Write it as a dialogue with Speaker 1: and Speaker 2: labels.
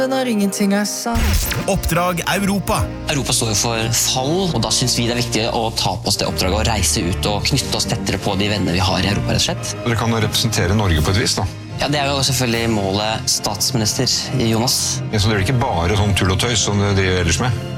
Speaker 1: Når ingenting sant.
Speaker 2: Oppdrag Europa.
Speaker 3: Europa står jo for fall, og da synes vi det er viktig å ta på oss det oppdraget og reise ut og knytte oss tettere på de venner vi har i Europa, rett og slett.
Speaker 4: Dere kan jo representere Norge på et vis, da.
Speaker 3: Ja, det er jo selvfølgelig målet statsminister Jonas.
Speaker 4: Så det er ikke bare sånn tull og tøys som det gjør ellers med?